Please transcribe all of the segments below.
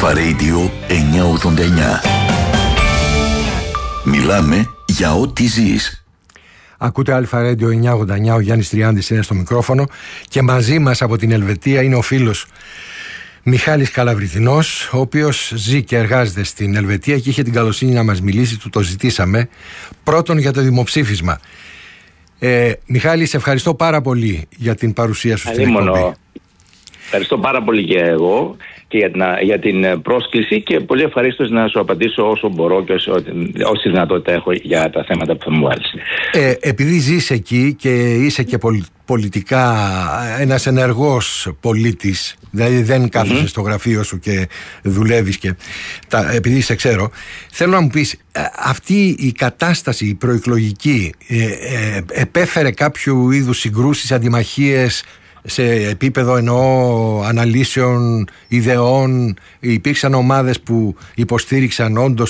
Αλφα Radio 989. Μιλάμε για ό,τι ζεις. Ακούτε Αλφα Radio 989, ο Γιάννης Τριάντης είναι στο μικρόφωνο και μαζί μας από την Ελβετία είναι ο φίλος Μιχάλης Καλαβριτινός, ο οποίος ζει και εργάζεται στην Ελβετία και είχε την καλοσύνη να μας μιλήσει, του το ζητήσαμε, πρώτον για το δημοψήφισμα. Μιχάλη, σε ευχαριστώ πάρα πολύ για την παρουσία σου στην εκπομπή. Ευχαριστώ πάρα πολύ και εγώ και για την πρόσκληση και πολύ ευχαρίστως να σου απαντήσω όσο μπορώ και όση δυνατότητα έχω για τα θέματα που θα μου βάλεις. Επειδή ζεις εκεί και είσαι και πολιτικά ένας ενεργός πολίτης, δηλαδή δεν κάθεσαι στο γραφείο σου και δουλεύεις και επειδή σε ξέρω, θέλω να μου πεις, αυτή η κατάσταση η προεκλογική επέφερε κάποιο είδους συγκρούσεις, αντιμαχίες σε επίπεδο εννοώ αναλύσεων, ιδεών? Υπήρξαν ομάδες που υποστήριξαν όντως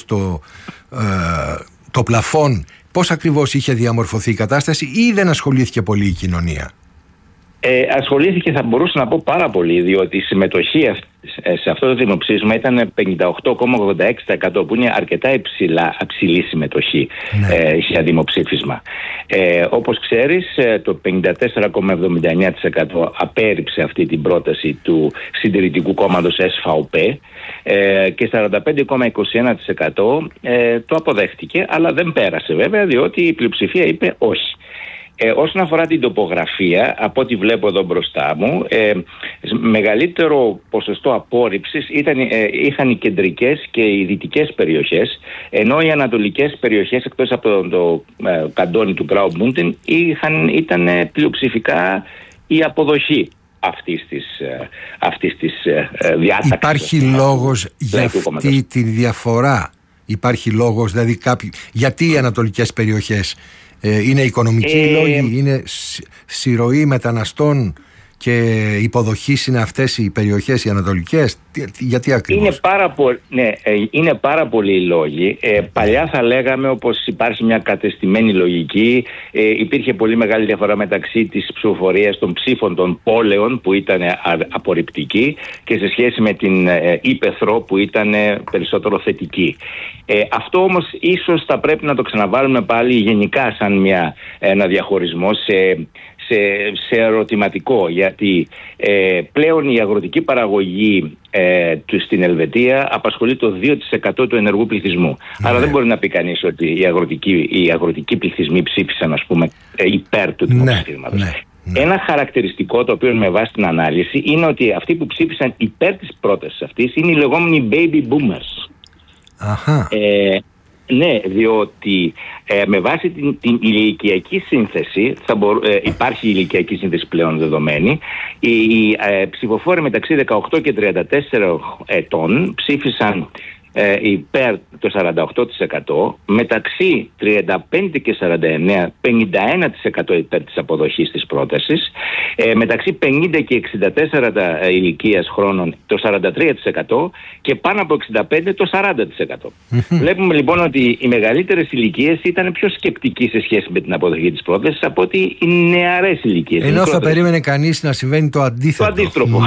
το πλαφόν? Πώς ακριβώς είχε διαμορφωθεί η κατάσταση ή δεν ασχολήθηκε πολύ η κοινωνία? Ασχολήθηκε, θα μπορούσα να πω, πάρα πολύ, διότι η συμμετοχή σε αυτό το δημοψήφισμα ήταν 58,86%, που είναι αρκετά υψηλή συμμετοχή για δημοψήφισμα. Όπως ξέρεις, το 54,79% απέρριψε αυτή την πρόταση του συντηρητικού κόμματος SVP και 45,21% το αποδέχτηκε, αλλά δεν πέρασε βέβαια, διότι η πλειοψηφία είπε όχι. Όσον αφορά την τοπογραφία, από ό,τι βλέπω εδώ μπροστά μου, μεγαλύτερο ποσοστό απόρριψης είχαν οι κεντρικές και οι δυτικές περιοχές, ενώ οι ανατολικές περιοχές, εκτός από το καντόνι του Graubünden, ήταν πλειοψηφικά η αποδοχή αυτής της διάταξης. Υπάρχει λόγος για αυτή τη διαφορά? Υπάρχει λόγος, δηλαδή γιατί οι ανατολικές περιοχές? Είναι οικονομικοί λόγοι, είναι συρροή μεταναστών και υποδοχής είναι αυτές οι περιοχές οι ανατολικές? Γιατί ακριβώς? Είναι πάρα πολλοί λόγοι. Παλιά θα λέγαμε, όπως υπάρχει μια κατεστημένη λογική, υπήρχε πολύ μεγάλη διαφορά μεταξύ της ψηφοφορίας των ψήφων των πόλεων που ήταν απορριπτική και σε σχέση με την ύπαιθρο που ήταν περισσότερο θετική. Αυτό όμως ίσως θα πρέπει να το ξαναβάλουμε πάλι γενικά σαν ένα διαχωρισμό σε ερωτηματικό, γιατί πλέον η αγροτική παραγωγή στην Ελβετία απασχολεί το 2% του ενεργού πληθυσμού. Άρα δεν μπορεί να πει κανείς ότι οι αγροτικοί πληθυσμοί ψήφισαν, ας πούμε, υπέρ του δημοψηφίσματος. Ένα χαρακτηριστικό, το οποίο με βάση την ανάλυση, είναι ότι αυτοί που ψήφισαν υπέρ της πρότασης αυτής είναι οι λεγόμενοι baby boomers. Ναι, διότι με βάση την ηλικιακή σύνθεση, υπάρχει ηλικιακή σύνθεση πλέον δεδομένη, οι ψηφοφόροι μεταξύ 18 και 34 ετών ψήφισαν υπέρ το 48%, μεταξύ 35 και 49, 51% υπέρ της αποδοχής της πρότασης, μεταξύ 50 και 64 ηλικίας χρόνων το 43% και πάνω από 65 το 40%. Βλέπουμε λοιπόν ότι οι μεγαλύτερες ηλικίες ήταν πιο σκεπτικοί σε σχέση με την αποδοχή της πρότασης από ότι οι νεαρές ηλικίες. Ενώ θα περίμενε κανείς να συμβαίνει το αντίθετο. Το αντίστροφο.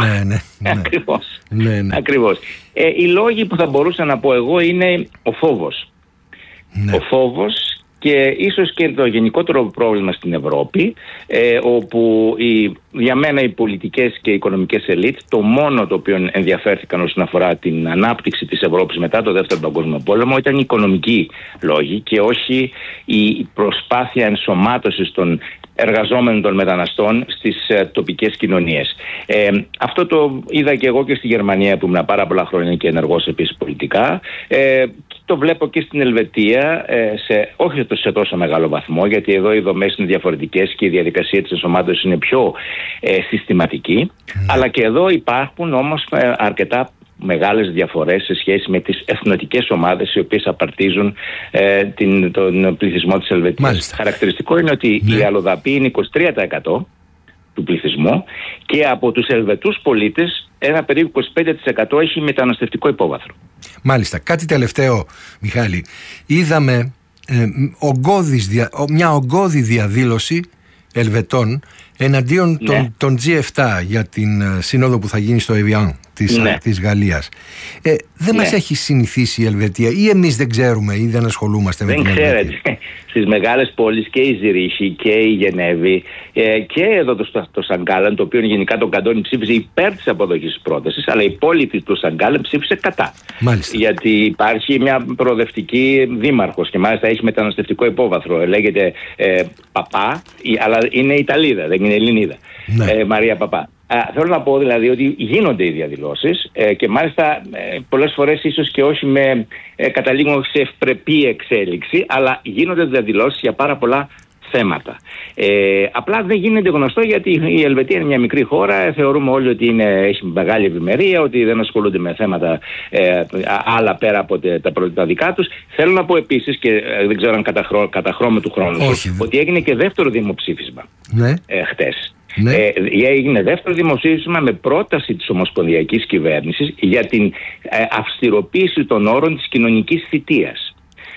Ακριβώς. Οι λόγοι που θα μπορούσα να πω εγώ είναι ο φόβος. Ο φόβος και ίσως και το γενικότερο πρόβλημα στην Ευρώπη, όπου για μένα οι πολιτικές και οι οικονομικές ελίτ, το μόνο το οποίο ενδιαφέρθηκαν όσον αφορά την ανάπτυξη της Ευρώπης μετά το Δεύτερο Παγκόσμιο Πόλεμο ήταν οι οικονομικοί λόγοι και όχι η προσπάθεια ενσωμάτωσης των εργαζόμενων των μεταναστών στις τοπικές κοινωνίες. Αυτό το είδα και εγώ και στη Γερμανία που ήμουν πάρα πολλά χρόνια και ενεργός επίσης πολιτικά. Το βλέπω και στην Ελβετία, όχι σε τόσο μεγάλο βαθμό, γιατί εδώ οι δομές είναι διαφορετικές και η διαδικασία της ενσωμάτωσης είναι πιο συστηματική. Αλλά και εδώ υπάρχουν όμως αρκετά μεγάλες διαφορές σε σχέση με τις εθνοτικές ομάδες οι οποίες απαρτίζουν τον πληθυσμό της Ελβετίας. Μάλιστα. Χαρακτηριστικό είναι ότι οι αλλοδαποί είναι 23% του πληθυσμού και από τους Ελβετούς πολίτες ένα περίπου 25% έχει μεταναστευτικό υπόβαθρο. Μάλιστα. Κάτι τελευταίο, Μιχάλη. Είδαμε μια ογκώδη διαδήλωση Ελβετών εναντίον των G7 για την σύνοδο που θα γίνει στο Evian της Γαλλίας. Δεν μας έχει συνηθίσει η Ελβετία, ή εμείς δεν ξέρουμε ή δεν ασχολούμαστε με την Ελβετία? Δεν ξέρετε, στις μεγάλες πόλεις και η Ζηρίχη και η Γενέβη και εδώ το Σανγκάλεν, το οποίο γενικά το καντόνι ψήφισε υπέρ της αποδοχής της πρότασης, αλλά η πόλη του Σανγκάλεν ψήφισε κατά. Μάλιστα. Γιατί υπάρχει μια προοδευτική δήμαρχος και μάλιστα έχει μεταναστευτικό υπόβαθρο. Λέγεται Παπά, αλλά είναι Ιταλίδα, δεν είναι Ελληνίδα. Ναι. Μαρία Παπά. Θέλω να πω δηλαδή ότι γίνονται οι διαδηλώσεις και μάλιστα πολλές φορές ίσως και όχι με καταλήγουν σε ευπρεπή εξέλιξη, αλλά γίνονται διαδηλώσεις για πάρα πολλά θέματα. Απλά δεν γίνεται γνωστό γιατί η Ελβετία είναι μια μικρή χώρα, θεωρούμε όλοι ότι έχει μεγάλη ευημερία, ότι δεν ασχολούνται με θέματα άλλα πέρα από τα δικά τους. Θέλω να πω επίσης, και δεν ξέρω αν καταχρώμε του χρόνου, ότι έγινε και δεύτερο δημοψήφισμα χτες. Ναι. Έγινε δεύτερο δημοψήφισμα με πρόταση της Ομοσπονδιακής Κυβέρνησης για την αυστηροποίηση των όρων της κοινωνικής θητείας.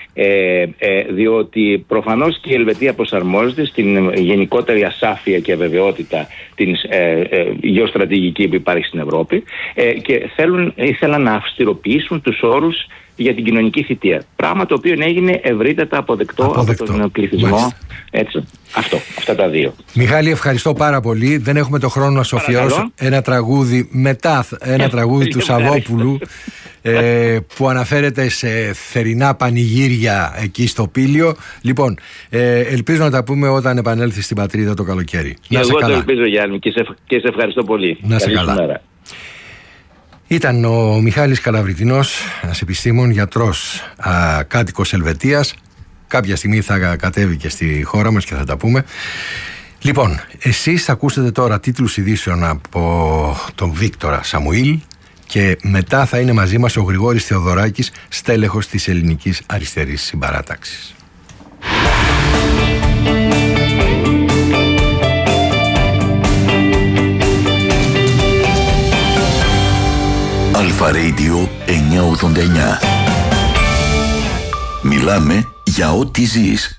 Διότι προφανώς και η Ελβετία προσαρμόζεται στην γενικότερη ασάφεια και αβεβαιότητα την γεωστρατηγική που υπάρχει στην Ευρώπη και ήθελαν να αυστηροποιήσουν τους όρους για την κοινωνική θητεία. Πράγμα το οποίο έγινε ευρύτατα αποδεκτό από τον πληθυσμό. Έτσι, αυτά τα δύο. Μιχάλη, ευχαριστώ πάρα πολύ. Δεν έχουμε το χρόνο να σου αφιερώσω ένα τραγούδι μετά ένα τραγούδι του Σαββόπουλου που αναφέρεται σε θερινά πανηγύρια εκεί στο Πήλιο. Λοιπόν, ελπίζω να τα πούμε όταν επανέλθεις στην πατρίδα το καλοκαίρι. Και εγώ το ελπίζω, Γιάννη, και σε ευχαριστώ πολύ. Να σε καλά. Μέρα. Ήταν ο Μιχάλης Καλαβριτινός, ένας επιστήμον, γιατρός, κάτοικος Ελβετίας. Κάποια στιγμή θα κατέβει και στη χώρα μας και θα τα πούμε. Λοιπόν, εσείς θα ακούσετε τώρα τίτλους ειδήσεων από τον Βίκτορα Σαμουήλ και μετά θα είναι μαζί μας ο Γρηγόρης Θεοδωράκης, στέλεχος της Ελληνικής Αριστερής Συμπαράταξης. Αλφα Radio 989. Μιλάμε για ό,τι ζεις.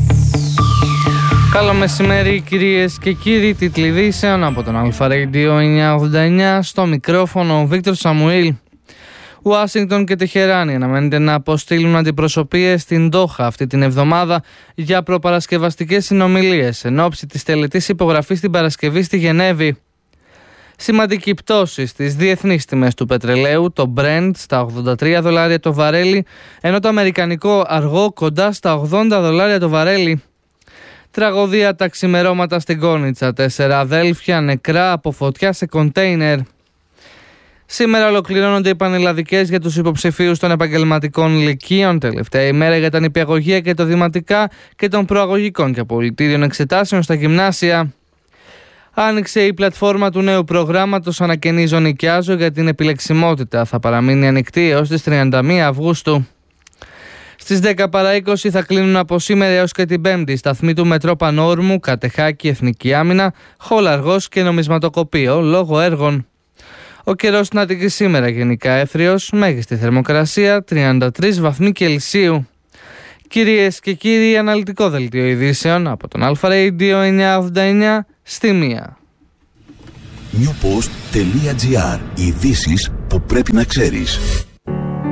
Καλό μεσημέρι κυρίες και κύριοι, τίτλοι ειδήσεων από τον Αλφα Radio 989, στο μικρόφωνο ο Βίκτορ Σαμουήλ. Ουάσιγκτον και Τεχεράνη αναμένεται να αποστείλουν αντιπροσωπείες στην Ντόχα αυτή την εβδομάδα για προπαρασκευαστικές συνομιλίες εν ώψη της τελετής υπογραφής την Παρασκευή στη Γενέβη. Σημαντική πτώση στις διεθνείς τιμές του πετρελαίου, το Brent στα $83 το βαρέλι, ενώ το αμερικανικό αργό κοντά στα $80 το βαρέλι. Τραγωδία τα ξημερώματα στην Κόνιτσα, 4 αδέλφια νεκρά από φωτιά σε κοντέινερ. Σήμερα ολοκληρώνονται οι πανελλαδικές για τους υποψηφίους των επαγγελματικών λυκείων, τελευταία ημέρα για τα νηπιαγωγεία και τα δημοτικά και των προαγωγικών και απολυτήριων εξετάσεων στα γυμνάσια. Άνοιξε η πλατφόρμα του νέου προγράμματος Ανακαινίζω Νοικιάζω για την επιλεξιμότητα. Θα παραμείνει ανοιχτή έως τις 31 Αυγούστου. Στις 10 παρά 20 θα κλείνουν από σήμερα έως και την Πέμπτη σταθμοί του Μετρό Πανόρμου, Κατεχάκη, Εθνική Άμυνα, Χολαργός και Νομισματοκοπείο λόγω έργων. Ο καιρός στην Αττική σήμερα γενικά έθριος, μέγιστη θερμοκρασία 33 βαθμοί Κελσίου. Κυρίες και κύριοι, αναλυτικό δελτίο ειδήσεων από τον Αλφα Radio 989 στη 1. Newpost.gr. Ειδήσεις που πρέπει να ξέρεις.